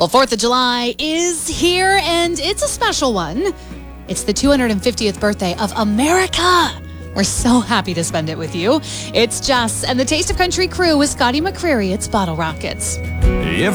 Well, 4th of July is here, and it's a special one. It's the 250th birthday of America. We're so happy to spend it with you. It's Jess and the Taste of Country crew with Scotty McCreery. It's Bottle Rockets.